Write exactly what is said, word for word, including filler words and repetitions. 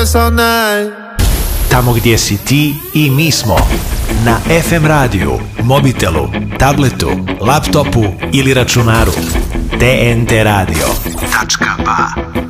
Tamo gdje si ti i mi smo. Na F M radiju, mobitelu, tabletu, laptopu ili računaru. T N T radio. Tačka ba.